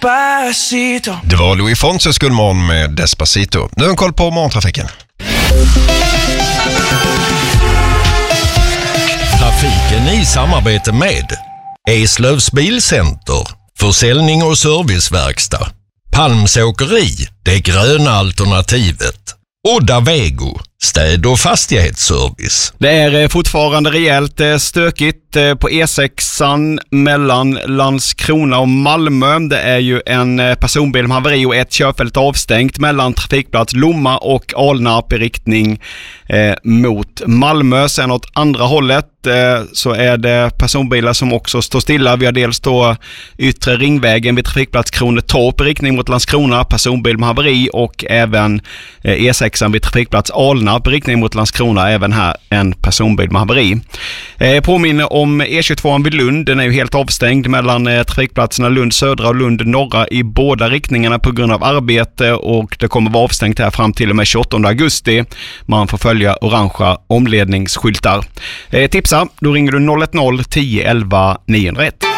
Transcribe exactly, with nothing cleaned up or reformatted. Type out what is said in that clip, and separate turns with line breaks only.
Despacito.
Det var Louis Fonses guldmorgon med Despacito. Nu en koll på morgontrafiken. Trafiken i samarbete med Eslövs Bilcenter, försäljning och serviceverkstad, Palms åkeri, det gröna alternativet, Odda Vego, städ- och fastighetsservice.
Det är fortfarande rejält stökigt på E sexan mellan Landskrona och Malmö. Det är ju en personbil med haveri och ett körfält avstängt mellan trafikplats Lomma och Alnarp i riktning eh, mot Malmö. Sen åt andra hållet eh, så är det personbilar som också står stilla. Vi har dels då yttre ringvägen vid trafikplats Kronetorp i riktning mot Landskrona, personbil med haveri, och även eh, E sexan vid trafikplats Alnarp i riktning mot Landskrona, även här en personbil med haveri. Eh, påminner om E tjugotvå vid Lund. Den är ju helt avstängd mellan eh, trafikplatserna Lund södra och Lund norra i båda riktningarna på grund av arbete, och det kommer vara avstängt här fram till och med tjugoåttonde augusti. Man får följa orangea omledningsskyltar. Eh, tipsa, då ringer du noll ett noll tio elva niohundraett.